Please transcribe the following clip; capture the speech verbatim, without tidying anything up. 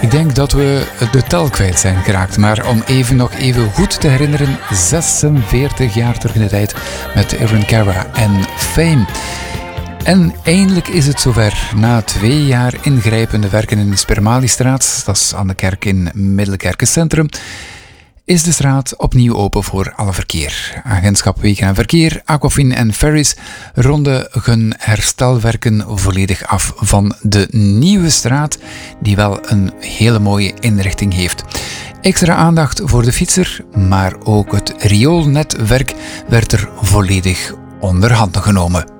Ik denk dat we de tel kwijt zijn geraakt, maar om even nog even goed te herinneren, zesenveertig jaar terug in de tijd met Irvin Cara en Fame. En eindelijk is het zover. Na twee jaar ingrijpende werken in de Spermalistraat, dat is aan de kerk in Middelkerken Centrum, is de straat opnieuw open voor alle verkeer. Agentschap Wegen en Verkeer, Aquafin en Ferries ronden hun herstelwerken volledig af van de nieuwe straat, die wel een hele mooie inrichting heeft. Extra aandacht voor de fietser, maar ook het rioolnetwerk werd er volledig onder handen genomen.